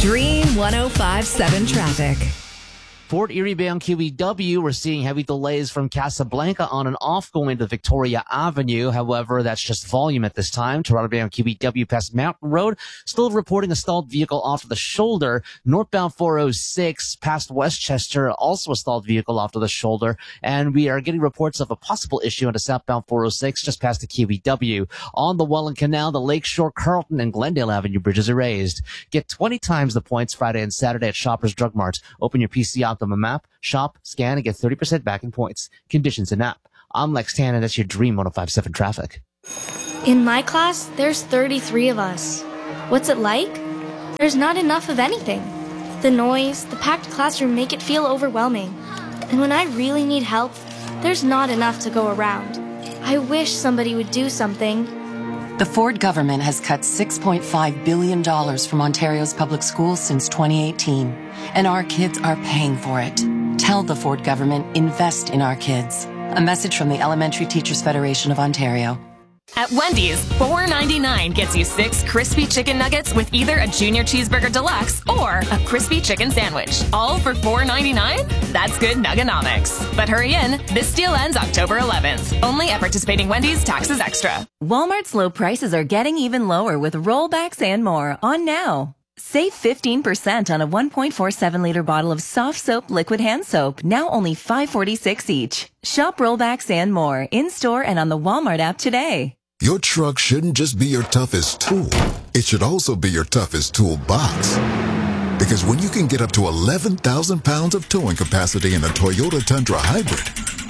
Dream 105.7 traffic. Fort Erie Bay on QEW, we're seeing heavy delays from Casablanca on and off going to Victoria Avenue. However, that's just volume at this time. Toronto Bay on QEW past Mountain Road, still reporting a stalled vehicle off to the shoulder. Northbound 406 past Westchester, also a stalled vehicle off to the shoulder. And we are getting reports of a possible issue on the southbound 406 just past the QEW. On the Welland Canal, the Lakeshore, Carlton, and Glendale Avenue bridges are raised. Get 20 times the points Friday and Saturday at Shoppers Drug Mart. Open your PC Optima map, shop, scan, and get 30% back in points. Conditions in app. I'm Lex Tan, and that's your Dream 105.7 traffic. In my class, there's 33 of us. What's it like? There's not enough of anything. The noise, the packed classroom make it feel overwhelming. And when I really need help, there's not enough to go around. I wish somebody would do something. The Ford government has cut $6.5 billion from Ontario's public schools since 2018, and our kids are paying for it. Tell the Ford government, invest in our kids. A message from the Elementary Teachers Federation of Ontario. At Wendy's, $4.99 gets you 6 crispy chicken nuggets with either a Junior Cheeseburger Deluxe or a crispy chicken sandwich. All for $4.99? That's good nuggonomics. But hurry in, this deal ends October 11th. Only at participating Wendy's, taxes extra. Walmart's low prices are getting even lower with rollbacks and more on now. Save 15% on a 1.47-liter bottle of soft soap liquid hand soap, now only $5.46 each. Shop rollbacks and more in-store and on the Walmart app today. Your truck shouldn't just be your toughest tool. It should also be your toughest toolbox. Because when you can get up to 11,000 pounds of towing capacity in a Toyota Tundra Hybrid,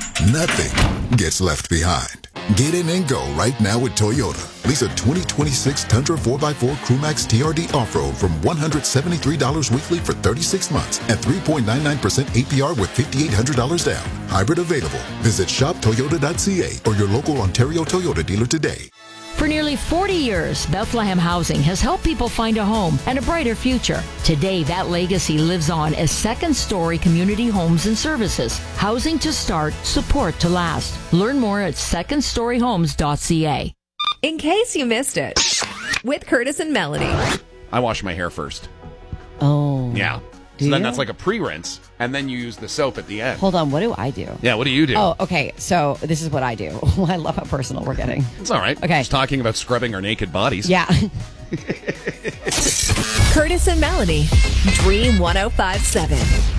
nothing gets left behind. Get in and go right now with Toyota. Lease a 2026 Tundra 4x4 Crewmax TRD Off-Road from $173 weekly for 36 months at 3.99% APR with $5,800 down. Hybrid available. Visit shoptoyota.ca or your local Ontario Toyota dealer today. For nearly 40 years, Bethlehem Housing has helped people find a home and a brighter future. Today, that legacy lives on as second-story community homes and services. Housing to start, support to last. Learn more at secondstoryhomes.ca. In case you missed it, with Curtis and Melanie. I wash my hair first. Oh. Yeah. So then that's like a pre-rinse, and then you use the soap at the end. Hold on, what do I do? Yeah, what do you do? Oh, okay, so this is what I do. I love how personal we're getting. It's all right. Okay. Just talking about scrubbing our naked bodies. Yeah. Curtis and Melanie, Dream 105.7.